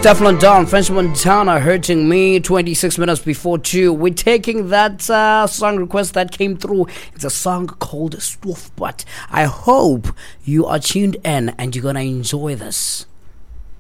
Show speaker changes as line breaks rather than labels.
Teflon Don, French Montana, Hurting Me, 26 minutes before 2. We're taking that song request that came through. It's a song called Stoof Butt. I hope you are tuned in and you're going to enjoy this.